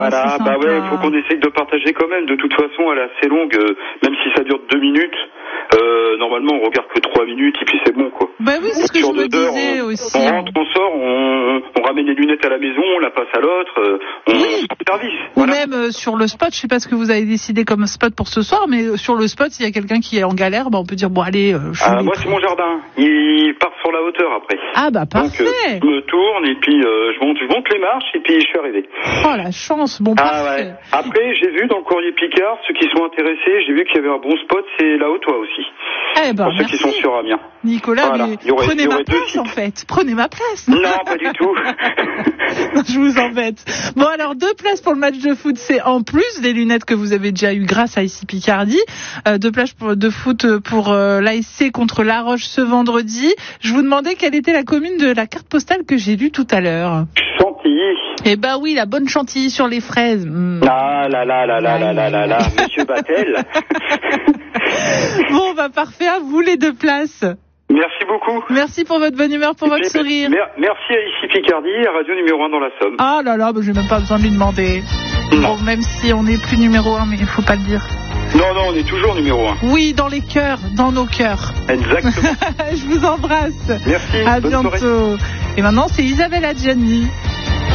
Voilà, bah ouais, faut qu'on essaye de partager quand même. De toute façon, elle est assez longue, même si ça dure 2 minutes. Normalement, on regarde que 3 minutes et puis c'est bon, quoi. Bah oui, c'est ce que je me disais aussi. On rentre, on sort, on ramène les lunettes à la maison, on la passe à l'autre, on sort le service. Ou Voilà. même sur le spot, je sais pas ce que vous avez décidé comme spot pour ce soir, mais sur le spot, s'il y a quelqu'un qui est en galère, bah on peut dire bon allez. Moi, c'est mon jardin. Il part sur la hauteur après. Ah bah parfait. Donc, je me tourne et puis je monte les marches et puis je suis arrivé. Oh la chance, bon parfait. Ouais. Après, j'ai vu dans le courrier Picard, ceux qui sont intéressés, j'ai vu qu'il y avait un bon spot, c'est là-haut, toi aussi. Eh ben, pour ceux qui sont sur Amiens. Nicolas, voilà. mais prenez ma place en fait. Prenez ma place. Non, pas du tout. Non, je vous embête. Bon alors 2 places pour le match de foot, c'est en plus des lunettes que vous avez déjà eues grâce à IC Picardie. 2 places de foot pour l'ASC contre La Roche ce vendredi. Je vous demandais quelle était la commune de la carte postale que j'ai lue tout à l'heure. Chantilly. Eh ben oui, la bonne Chantilly sur les fraises. Ah là, Monsieur Battel. Bon, bah parfait, à vous les 2 places. Merci beaucoup. Merci pour votre bonne humeur, pour votre sourire. Merci à IC Picardie, radio numéro 1 dans la Somme. Ah là là, bah, j'ai même pas besoin de lui demander. Bon, même si on n'est plus numéro 1, mais il faut pas le dire. Non, on est toujours numéro 1. Oui, dans les cœurs, dans nos cœurs. Exactement. Je vous embrasse. Merci. À bonne bientôt. soirée. Et maintenant, c'est Isabelle Adjani.